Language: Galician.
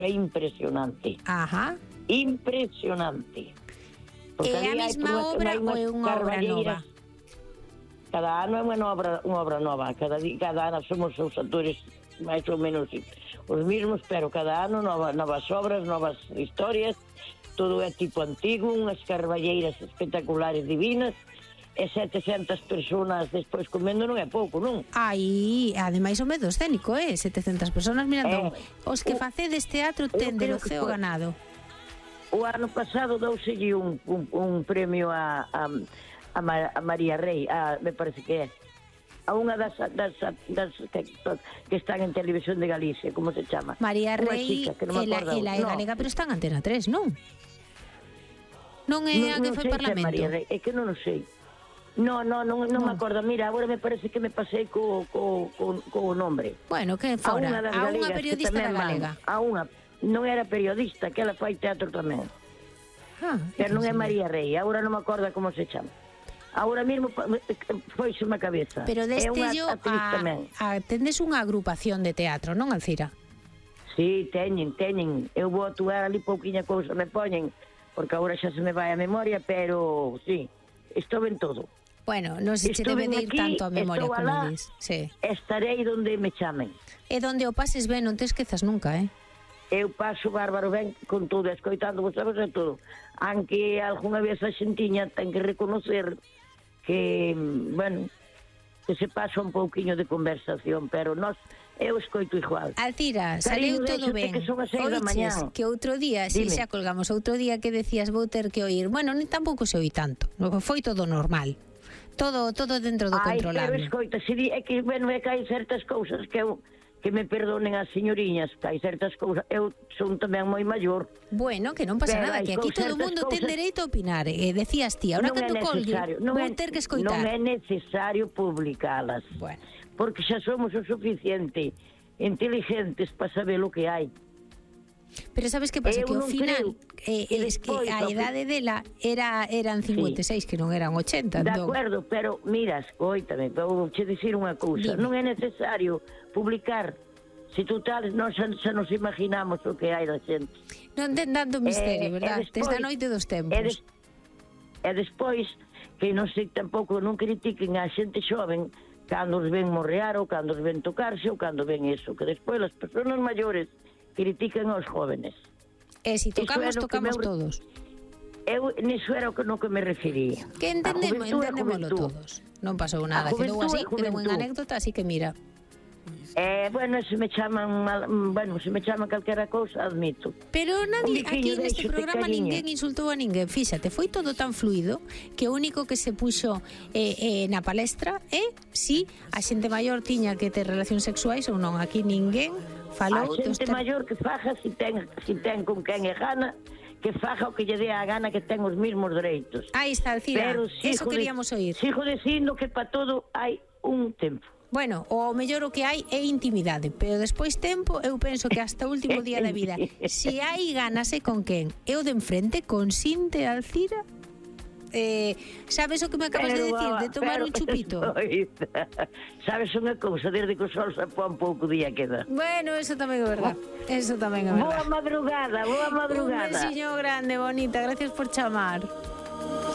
é impresionante. Ajá. Impresionante. Porque É a ali hai mesma obra ou é unha obra nova? Cada ano é unha obra nova. Cada ano somos os actores máis ou menos os mismos, pero cada ano novas obras, novas historias. Todo é tipo antigo, unhas carballeiras espectaculares divinas, e 700 personas despois comendo non é pouco, non? Aí, ademais o medo escénico, 700 personas mirando. Os que facedes teatro tende o ceo ganado. O ano pasado douselle un premio a María Rey, me parece que é, a unha das que están en Televisión de Galicia, como se chama? María Rey, ela é galega, pero está en Antena 3, non? Non é a que foi Parlamento? María Rey, é que non o sei. Non me acordo. Mira, agora me parece que me pasei co nombre. Bueno, que fora? A unha periodista da galega. A unha, non era periodista, que ela fai teatro tamén. Pero non é María Rey, agora non me acordo como se chama. Agora mesmo foise unha cabeza. Pero destello tendes unha agrupación de teatro, non, Alcira? Sí, teñen. Eu vou actuar ali pouquiña cousa me poñen, porque agora xa se me vai a memoria, pero sí, estou en todo. Bueno, non se che debe de ir tanto a memoria como dis. Sí. Estarei donde me chamen. E donde o pases ben, non te esquezas nunca, Eu paso bárbaro ben con todo, escoitando vos sabes a todo. Aunque algunha vez a xentiña ten que reconocer que, bueno, que se pasa un pouquiño de conversación, pero eu escoito igual. Alcira, saleu todo ben. Oiches, que outro día, si xa colgamos, outro día que decías vou ter que oír. Bueno, ni tampouco se oí tanto. Foi todo normal. Todo dentro do controlable. Pero escoita, é que, bueno, é que hai certas cousas que me perdonen as señoriñas, que hai certas cousas, eu son tamén moi maior. Bueno, que non pasa nada, que aquí todo o mundo ten dereito a opinar. Decías ti, ahora cando colgue, vou ter que escoitar. Non é necesario publicalas, porque xa somos o suficiente inteligentes para saber o que hai. Pero sabes que pasa? Que ao final es que a idade dela eran 56, que non eran 80. De acordo, pero mira, escoítame, vou che dicir unha cousa. Non é necesario publicar. Se total, nós xa nos imaginamos o que hai da xente. Non ten tanto misterio, verdad? Desde a noite dos tempos. E despois, que non sei tampouco, non critiquen a xente xoven cando os ven morrear ou cando os ven tocarse ou cando ven iso, que despois as persoas maiores critican aos jóvenes. E se tocamos todos. Eu niso era o que me refería. Que entendémoslo todos. Non pasou nada, quedou así, quedou unha anécdota, así que mira. Bueno, se me chaman calquera cousa, admito. Pero nadie, aquí neste programa ninguén insultou a ninguén. Fíxate, foi todo tan fluido que o único que se puxo na palestra si a xente maior tiña que ter relacións sexuais ou non. Aquí ninguén falou. A xente maior que faja, si ten con quen é gana, que faja o que lle dé a gana, que ten os mesmos dereitos. Aí está, Alcira, eso queríamos oír. Sigo dicindo que para todo hai un tempo. Bueno, o mellor o que hai é intimidade, pero despois tempo, eu penso que hasta o último día da vida. Se hai ganas, con quen? Eu de enfrente, consinte, Alcira? Sabes o que me acabas de decir? De tomar un chupito. Sabes unha cousa, desde que o sol se pon pouco día queda. Bueno, eso tamén é verdad. Eso tamén é verdad. Boa madrugada. Un besiño grande, bonita. Gracias por chamar.